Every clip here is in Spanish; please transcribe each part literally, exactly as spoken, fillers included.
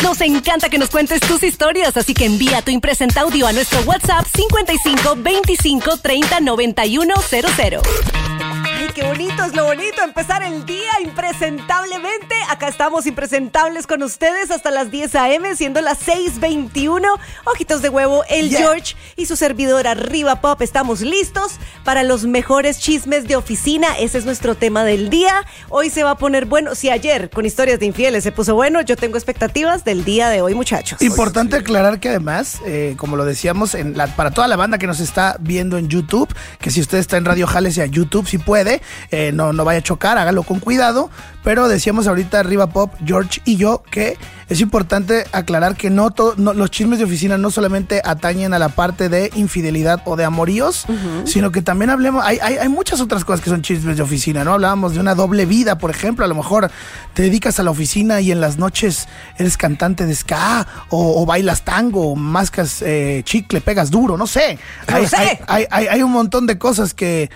Nos encanta que nos cuentes tus historias, así que envía tu impresenta audio a nuestro WhatsApp cincuenta y cinco veinticinco treinta noventa y uno cero cero. Ay, qué bonito, es lo bonito, empezar el día impresentablemente. Acá estamos impresentables con ustedes hasta las diez a.m., siendo las seis veintiuno. Ojitos de huevo, el yeah. George y su servidora Riva Pop. Estamos listos para los mejores chismes de oficina. Ese es nuestro tema del día. Hoy se va a poner bueno. Si ayer con historias de infieles se puso bueno, yo tengo expectativas del día de hoy, muchachos. Importante aclarar que además, eh, como lo decíamos, en la, para toda la banda que nos está viendo en YouTube, que si usted está en Radio Jálese a YouTube, si puede, eh, no, no vaya a chocar, hágalo con cuidado. Pero decíamos ahorita Riva Pop, George y yo, que es importante aclarar que no, to, no los chismes de oficina no solamente atañen a la parte de infidelidad o de amoríos, uh-huh. sino que también hablemos, hay, hay, hay muchas otras cosas que son chismes de oficina, ¿no? Hablábamos de una doble vida, por ejemplo, a lo mejor te dedicas a la oficina y en las noches eres cantante de ska, o, o bailas tango, o mascas eh, chicle, pegas duro, no sé. No hay, sé. Hay, hay, hay, hay un montón de cosas que,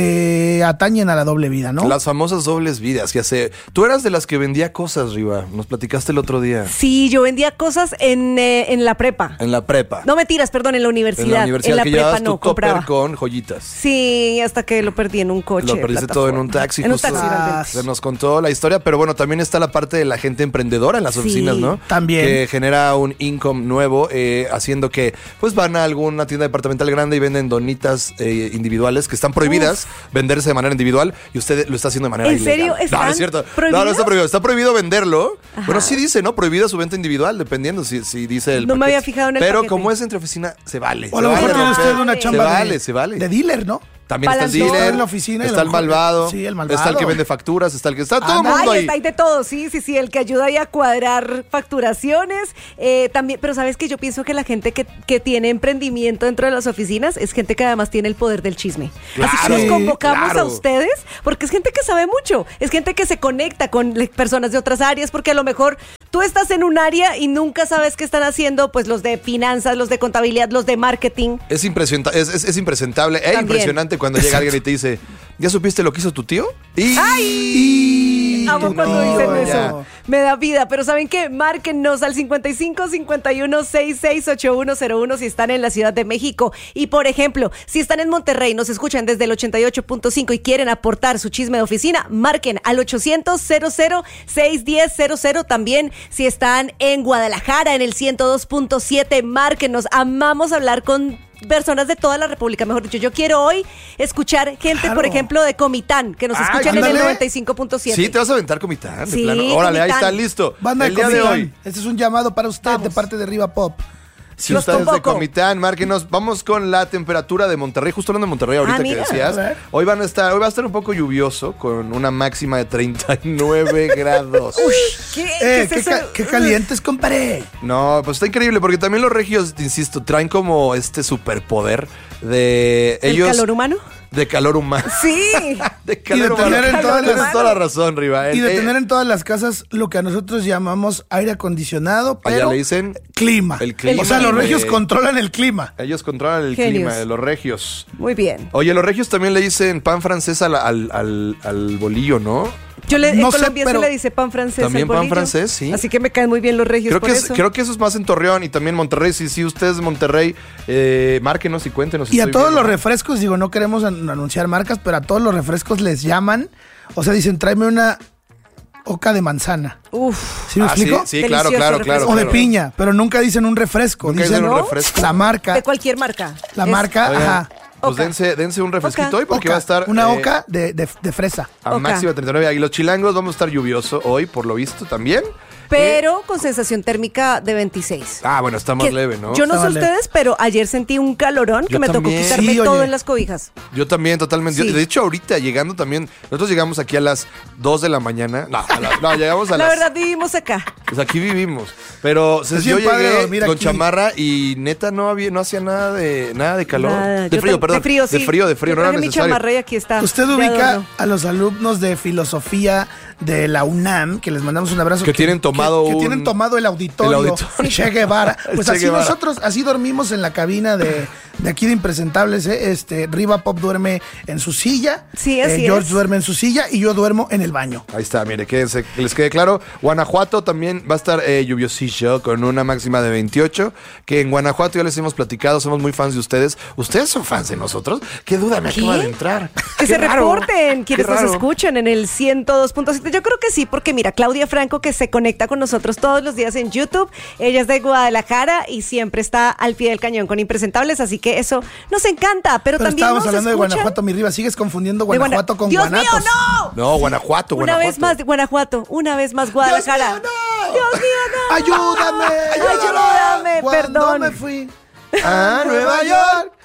que atañen a la doble vida, ¿no? Las famosas dobles vidas, ya sé. Tú eras de las que vendía cosas, Riva, nos platicaste el otro día. Sí, yo vendía cosas en, eh, en la prepa. En la prepa. No mentiras, perdón, en la universidad. En la universidad, en la que prepa llevabas no, tu topper compraba. con joyitas. Sí, hasta que lo perdí en un coche. Lo perdiste todo en un taxi. En un justo. taxi, Ah, se nos contó la historia, pero bueno, también está la parte de la gente emprendedora en las Sí, oficinas, ¿no? también. Que genera un income nuevo, eh, haciendo que pues van a alguna tienda departamental grande y venden donitas eh, individuales que están prohibidas Uf. venderse de manera individual y usted lo está haciendo de manera ¿En ilegal. serio? ¿Están No, no es cierto. prohibidas? No, no está prohibido. Está prohibido venderlo. Ajá. Bueno, sí dice, ¿no? Prohibida su venta individual, dependiendo si, si dice el No me paquete. había fijado en el Pero paquete. como es entre oficina, se vale. O a se lo vale mejor tiene romper. usted una Se chamba vale, de, se vale. de dealer, ¿no? También está el Balanceado. dealer, en la oficina y está a el lo mejor- malvado, sí, el malvado. está el que vende facturas, está el que está todo el mundo Ay, ahí. está ahí de todo, sí, sí, sí, el que ayuda ahí a cuadrar facturaciones, eh, también, pero sabes que yo pienso que la gente que, que tiene emprendimiento dentro de las oficinas es gente que además tiene el poder del chisme. Así que Claro, los convocamos claro. a ustedes, porque es gente que sabe mucho, es gente que se conecta con le- personas de otras áreas, porque a lo mejor tú estás en un área y nunca sabes qué están haciendo, pues los de finanzas, los de contabilidad, los de marketing. Es, impresiona- es, es, es impresentable e También. impresionante cuando llega alguien y te dice, ¿ya supiste lo que hizo tu tío? Y... ¡Ay! Amo tu cuando tío, dicen ya. eso. Me da vida. Pero ¿saben qué? Márquennos al cincuenta y cinco cincuenta y uno sesenta y seis ochenta y uno cero uno si están en la Ciudad de México. Y por ejemplo, si están en Monterrey, nos escuchan desde el ochenta y ocho punto cinco y quieren aportar su chisme de oficina, marquen al ochocientos cero cero seis diez cero cero. También si están en Guadalajara en el ciento dos punto siete, márquenos. Amamos hablar con personas de toda la República, mejor dicho. Yo quiero hoy escuchar gente, Claro. por ejemplo, de Comitán, que nos Ay, escuchan en ándale. el noventa y cinco punto siete. Sí, te vas a aventar Comitán, de Sí, plano. Órale, ahí Comitán. está, listo. Banda el de día de Comitán. hoy. Este es un llamado para usted Vamos. de parte de Riva Pop. Si Los ustedes de convoco. Comitán, márquenos. Vamos con la temperatura de Monterrey. Justo hablando de Monterrey ahorita Ah, que mira. decías. A ver. Hoy van a estar, hoy va a estar un poco lluvioso con una máxima de treinta y nueve grados. ¿Qué, Eh, qué es qué, eso? ca- qué calientes, compadre. No, pues está increíble porque también los regios, te insisto, traen como este superpoder de ¿El ellos. calor humano? De calor humano. Sí. De calor Y de humano. tener en todas Tienes las- toda la razón, Riva. Y El- de eh, tener en todas las casas lo que a nosotros llamamos aire acondicionado, allá pero le dicen clima. el clima. O sea, los El- regios controlan el clima. ellos controlan el Genios. clima de los regios. Muy bien. Oye, los regios también le dicen pan francés al, al, al, al bolillo, ¿no? Yo le, No en sé, Colombia pero- se le dice pan francés. También al pan bolillo. francés, sí. Así que me caen muy bien los regios Creo por que, es- eso. creo que eso es más en Torreón y también Monterrey. Si sí, usted es de Monterrey, eh, márquenos y cuéntenos. Y a Estoy todos viendo. los refrescos, digo, no queremos an- anunciar marcas, pero a todos los refrescos les llaman, o sea, dicen, tráeme una oca de manzana. Uf. ¿Sí me Ah, sí, explico? sí, claro, Delicioso claro, refresco. claro. O de claro. piña, pero nunca dicen un refresco, Nunca dicen dicen un ¿no? refresco. la marca, De cualquier marca. la Es- marca, Oigan, ajá. pues Oca. dense, dense un refresquito Oca. hoy porque Oca, va a estar una eh, oca de, de- de fresa. a Oca. máxima treinta y nueve. Y los chilangos vamos a estar lluvioso hoy, por lo visto, también. Pero con sensación térmica de veintiséis. Ah, bueno, está más Que leve, ¿no? Yo no sé Está más leve. ustedes, pero ayer sentí un calorón que Yo me también. tocó quitarme Sí, todo oye. en las cobijas. Yo también, totalmente. Sí. Yo- de hecho, ahorita llegando también, nosotros llegamos aquí a las dos de la mañana. No, a la- no llegamos a La las... verdad vivimos acá. Pues aquí vivimos. Pero se- Es yo bien padre llegué dormir con aquí. chamarra y neta no había, no hacía nada de nada de calor. Nada, de yo frío, tam- perdón. De frío, sí. De frío, de frío, Yo no era traje mi necesario. chamarra y aquí está. Usted de ubica adorno. a los alumnos de filosofía de la UNAM, que les mandamos un abrazo. Que tienen Todos tomado que, que un- tienen tomado el auditorio, el auditorio. Che Guevara. El Pues Che así Guevara. nosotros, así dormimos en la cabina de, de aquí de Impresentables. ¿eh? Este, Riva Pop duerme en su silla. Sí, así George es. duerme en su silla y yo duermo en el baño. Ahí está, mire, quédense, que les quede claro. Guanajuato también va a estar eh, lluviosillo con una máxima de veintiocho. Que en Guanajuato ya les hemos platicado, somos muy fans de ustedes. ¿Ustedes son fans de nosotros? ¿Qué duda me ¿Qué? acaba de entrar? Que Qué se raro, reporten quienes qué nos raro. escuchan en el ciento dos punto siete. Yo creo que sí, porque mira, Claudia Franco, que se conecta con nosotros todos los días en YouTube. Ella es de Guadalajara y siempre está al pie del cañón con Impresentables, así que eso nos encanta. Pero, Pero también estábamos nos hablando de escuchan Guanajuato, mi Riva. Sigues confundiendo de Guana- Guanajuato con ¡Dios Guanatos. mío, no! No, Guanajuato, Una Guanajuato. vez más de Guanajuato, una vez más Guadalajara. ¡Dios mío, no! ¡Dios mío, no! ¡Ayúdame! Ayúdame, ¿Cuándo perdón. me fui a Nueva York?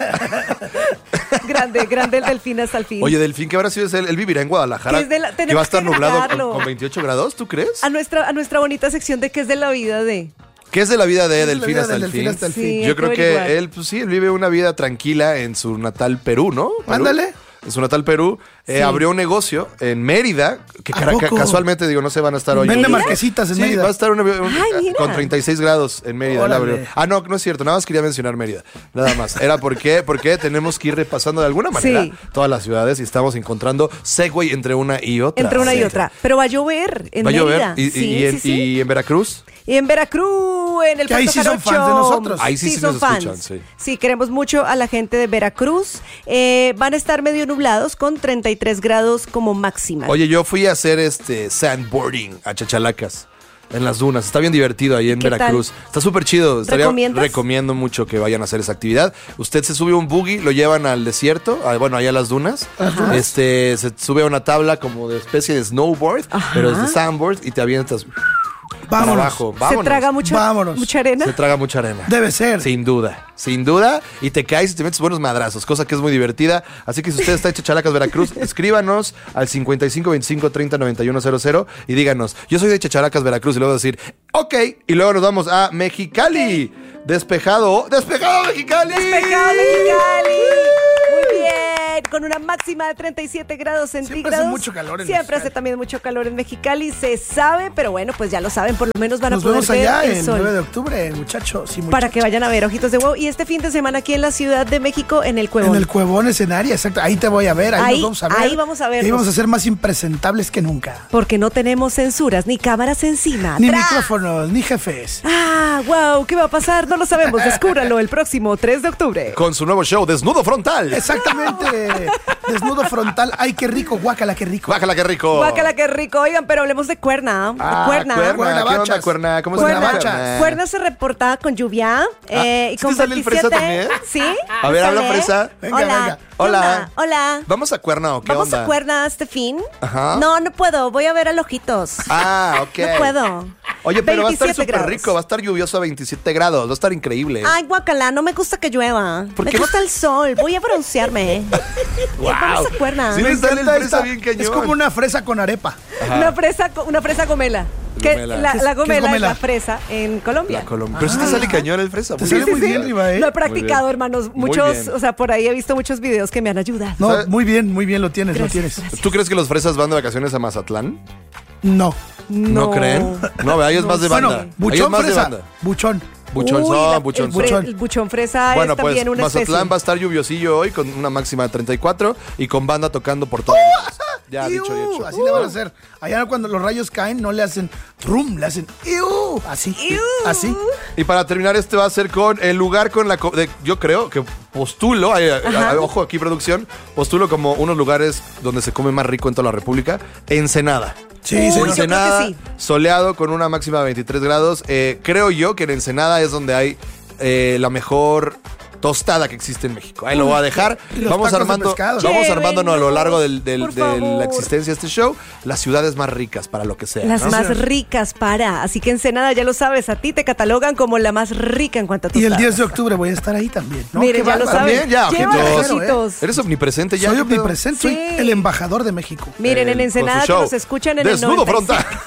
Grande, grande el delfín hasta el fin. Oye, Delfín, ¿qué habrá sido él? Él vivirá en Guadalajara. Que es de la- que tenemos va a estar que nublado con, grabarlo. con veintiocho grados, ¿tú crees? a nuestra, a nuestra bonita sección de qué es de la vida de... ¿Qué es de la vida de ¿Qué es de la Delfín vida hasta del el Delfín fin? hasta el Sí, fin? hay Yo que creo que averiguar. él, pues sí, él vive una vida tranquila en su natal Perú, ¿no? Perú. Ándale. En su natal Perú. Eh, Sí. Abrió un negocio en Mérida, que ¿A cara- ca- poco? casualmente, digo, no se van a estar hoy. Vende Sí, marquesitas en sí, Mérida. va a estar una- un- Ay, mira. con treinta y seis grados en Mérida. él Órale. abrió. Ah, no, no es cierto, nada más quería mencionar Mérida. Nada más. Era porque, porque tenemos que ir repasando de alguna manera Sí. todas las ciudades y estamos encontrando segue entre una y otra. Entre una y Sí. otra. Pero va a llover en Va a llover. Mérida. Y, y- Sí, y en, sí, sí. y en Veracruz. Y en Veracruz, en el Que ahí Puerto sí son Jarocho. fans de nosotros. Ahí sí, sí son nos fans. escuchan, sí. queremos mucho a la gente de Veracruz. Eh, van a estar medio nublados con treinta y tres grados como máxima. Oye, yo fui a hacer este sandboarding a Chachalacas. En las dunas, está bien divertido ahí en ¿Qué Veracruz. Está súper chido. Estaría- ¿Recomiendas? Recomiendo mucho que vayan a hacer esa actividad. Usted se sube a un buggy, lo llevan al desierto, a- bueno, allá a las dunas. Este, se sube a una tabla como de especie de snowboard, Ajá. pero es de sandboard y te avientas para Vámonos. abajo. ¿Se Vámonos. traga mucha, Vámonos. mucha arena? Se traga mucha arena. Debe ser. Sin duda, sin duda. Y te caes y te metes buenos madrazos, cosa que es muy divertida. Así que si usted está en Chachalacas, Veracruz, escríbanos al cincuenta y cinco veinticinco treinta noventa y uno cero cero y díganos, yo soy de Chachalacas, Veracruz, y luego decir, ok, y luego nos vamos a Mexicali. Despejado, despejado Mexicali. Despejado Mexicali. Muy bien, con una máxima de treinta y siete grados centígrados. hace mucho calor en Siempre Mexicali. hace también mucho calor en Mexicali, se sabe, pero bueno, pues ya lo saben, por lo menos van a Nos poder vemos ver allá el el sol. nueve de octubre, muchachos. y Para que muchachas. vayan a ver Ojitos de Huevo. Y este fin de semana aquí en la Ciudad de México, en el Cuevón. En el Cuevón escenario, exacto. Ahí te voy a ver, ahí, Ahí- nos vamos a ver. ahí vamos a vernos. Y vamos a ser más impresentables que nunca. Porque no tenemos censuras ni cámaras encima. Ni ¡Tras! micrófonos, ni jefes. Ah, wow, ¿qué va a pasar? No lo sabemos. Descúbralo el próximo tres de octubre. Con su nuevo show, Desnudo Frontal. Exactamente. Desnudo frontal. Ay, qué rico, guácala, qué rico. Bájala, qué rico. Guácala, qué rico. Oigan, pero hablemos de Cuerna. De Ah, Cuerna. Cuerna. ¿Qué onda, Cuernavachas. Cuerna? ¿Cómo Cuerna- se Cuerna, llama? Cuerna se reporta con lluvia eh, y ¿sí con te sale el fresa veintisiete. también? ¿Sí? A ver, habla ¿Sale? fresa. Venga, Hola. venga. ¿Qué Hola. onda? Hola. ¿Vamos a Cuerna o qué ¿Vamos onda? a Cuerna este fin? Ajá. No, no puedo. Voy a ver a Lojitos. Ah, ok. No puedo. Oye, pero va a estar veintisiete súper grados. rico, va a estar lluvioso a veintisiete grados, va a estar increíble. Ay, guacala, no me gusta que llueva. ¿Por Me qué no? gusta el sol. Voy a broncearme. Wow. Vamos a Cuerna. Sí, Me le sale el encanta fresa esta- bien cañón. Es como una fresa con arepa. Una fresa, co- una fresa gomela. Que Gomela. la, ¿Qué es- la qué es gomela es gomela? la fresa en Colombia. La Colombia. Pero sí te sale cañón el fresa. Te muy sale bien. muy bien, Riva, ¿eh? Lo he practicado, bien. hermanos. Muy Muchos, bien. o sea, por ahí he visto muchos videos que me han ayudado. No, ¿Sabes? muy bien, muy bien lo tienes, Gracias, lo tienes. gracias. ¿Tú crees que los fresas van de vacaciones a Mazatlán? No. ¿No, creen? No, ahí es más de banda. Bueno, Ahí es buchón más de fresa. banda. Buchón. Buchón Uy, son, la- buchón el, son. fre- el buchón fresa Bueno, es pues también una Mazatlán especie. va a estar lluviosillo hoy con una máxima de treinta y cuatro y con banda tocando por todos lados. Ya, ¡Iu! dicho y hecho. Así le van a hacer. Allá cuando los rayos caen, no le hacen trum, le hacen ¡iu! Así. ¡Iu! Así. Y para terminar, este va a ser con el lugar con la... co- de- yo creo que postulo, ay, ay, ay, ojo aquí producción, postulo como unos lugares donde se come más rico en toda la República. Ensenada. Sí, Uy, señor. yo creo Ensenada, que sí. soleado con una máxima de veintitrés grados. Eh, creo yo que en Ensenada es donde hay eh, la mejor tostada que existe en México. Ahí lo voy a dejar. Y los Vamos tacos de armando, pescado. vamos armándonos a lo largo del- del- Por de la favor. existencia de este show las ciudades más ricas para lo que sea. Las ¿no? más señor. ricas para. Así que Ensenada, ya lo sabes, a ti te catalogan como la más rica en cuanto a Y el tostadas. diez de octubre voy a estar ahí también. ¿no? Miren, Qué ya lo bárbaro. saben. También, ya, Lleva ojitos. ojitos. Eres omnipresente ya. Soy ¿qué pedo? omnipresente, soy Sí. el embajador de México. Miren, Eh, en con Ensenada su que show. nos escuchan en Desnudo el noventa y frontal.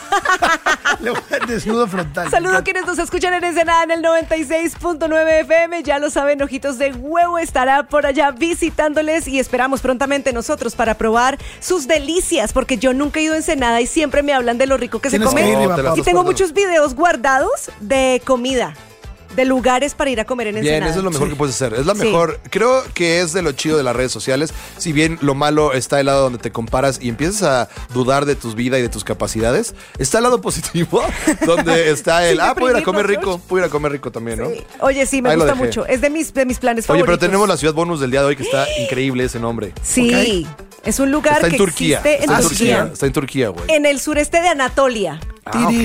Desnudo frontal. Saludo a quienes nos escuchan en Ensenada en el noventa y seis punto nueve F M. Ya lo saben, ojitos Taquitos de Huevo estará por allá visitándoles y esperamos prontamente nosotros para probar sus delicias, porque yo nunca he ido a Ensenada y siempre me hablan de lo rico que se Tienes come. que ir, No, Riva te la Pau. Y tengo muchos videos guardados de comida, de lugares para ir a comer en Ensenada. Bien, eso es lo mejor Sí. que puedes hacer. Es la Sí. mejor. Creo que es de lo chido de las redes sociales. Si bien lo malo está el lado donde te comparas y empiezas a dudar de tus vidas y de tus capacidades, está el lado positivo donde está el, Sin ah, puedo ir a comer deprimirnos, rico, puedo ir a comer rico también, ¿no? Sí. Oye, sí, me Ahí lo gusta dejé. mucho. Es de mis, de mis planes Oye, favoritos. pero tenemos la ciudad bonus del día de hoy que está increíble ese nombre. Sí, es un lugar Está en que Turquía. existe en Está en Turquía. Turquía. Está en Turquía, güey. En el sureste de Anatolia. Ah, ok.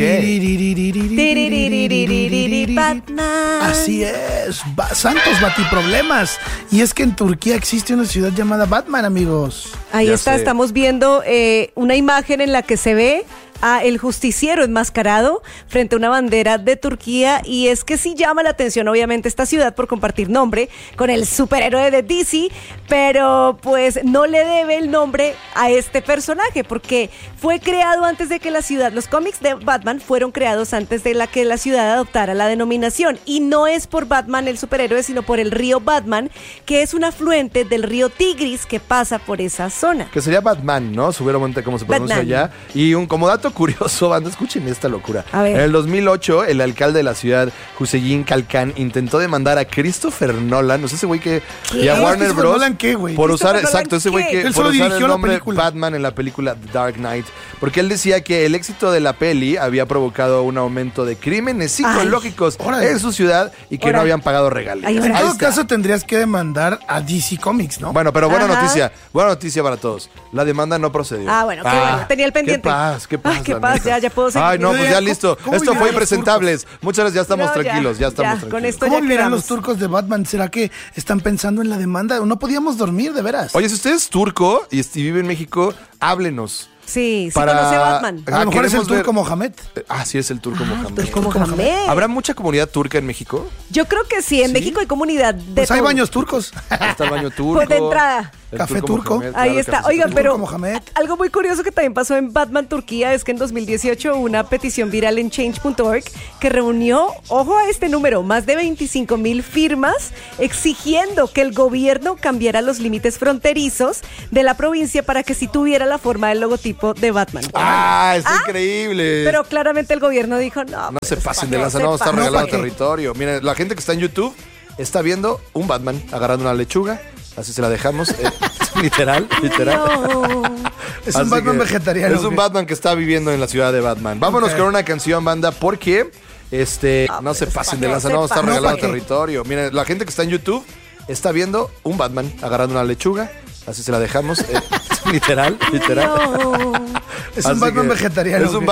Batman. Así es, ba- santos batiproblemas. Y es que en Turquía existe una ciudad llamada Batman, amigos. Ahí Ya está, sé. estamos viendo eh, una imagen en la que se ve a el justiciero enmascarado frente a una bandera de Turquía, y es que sí llama la atención obviamente esta ciudad por compartir nombre con el superhéroe de D C, pero pues no le debe el nombre a este personaje porque fue creado antes de que la ciudad, los cómics de Batman fueron creados antes de la que la ciudad adoptara la denominación, y no es por Batman el superhéroe, sino por el río Batman, que es un afluente del río Tigris que pasa por esa zona. Que sería Batman, ¿no? Seguramente como se pronuncia Batman. allá. Y un como dato curioso, banda, escuchen esta locura. A ver. En el dos mil ocho, el alcalde de la ciudad, Hüseyin Kalkan, intentó demandar a Christopher Nolan, no sé ese güey que... ¿Qué? Y a No, Warner Christopher Bros. Nolan, ¿qué, güey? Por usar, ¿Christopher Nolan exacto, ese güey qué? que... Él por solo usar dirigió el la nombre película. Batman en la película The Dark Knight. Porque él decía que el éxito de la peli había provocado un aumento de crímenes psicológicos órale. en su ciudad y que Órale. no habían pagado regalías. Ay, En Ahí todo está. caso tendrías que demandar a D C Comics, ¿no? Bueno, pero buena Ajá. noticia, buena noticia para todos. La demanda no procedió. Ah, bueno, qué bueno. Tenía el pendiente. Qué paz, qué paz. Ay, qué la paz, neta. ya, ya puedo seguir. Ay, no, pues ya listo. ¿Cómo Esto fue vivirán los Impresentables. Muchas gracias, ya estamos No, ya, tranquilos, ya estamos ya, con tranquilos. esto ¿Cómo ya vivirán quedamos. los turcos de Batman? ¿Será que están pensando en la demanda? No podíamos dormir, de veras. Oye, si usted es turco y, y vive en México, háblenos. Sí, sí Para- conoce Batman. a lo mejor es el queremos ver- turco Mohamed. Eh, Ah, sí, es el turco Mohamed. Turco Mohamed. ¿Habrá mucha comunidad turca en México? Yo creo que sí, en México hay comunidad de Pues hay todo. baños turcos. Está el baño turco. Pues de entrada. el Café turco. Mohamed, Ahí claro, está. cafecito Oigan, turco. pero Turco Mohamed. algo muy curioso que también pasó en Batman Turquía es que en dos mil dieciocho una petición viral en change punto org que reunió, ojo a este número, más de veinticinco mil firmas exigiendo que el gobierno cambiara los límites fronterizos de la provincia para que sí tuviera la forma del logotipo de Batman. ¡Ah, está increíble! Pero claramente el gobierno dijo, no. No se pues, pasen ¿pa' de qué? lanza, Se no vamos a estar pasen. regalando ¿pa' qué? territorio. Miren, la gente que está en YouTube está viendo un Batman agarrando una lechuga. Así se la dejamos. eh, literal, literal. No. Es un Así Batman que vegetariano. Es un ¿o qué? Batman que está viviendo en la ciudad de Batman. Vámonos Ok. con una canción, banda, porque este no se pasen de ¿pa' lanza, qué? no vamos a estar No, regalando ¿pa' qué? territorio. Miren, la gente que está en YouTube está viendo un Batman agarrando una lechuga. Así se la dejamos. eh, literal, literal. No. Es un Así Batman que vegetariano. Es ¿o un qué?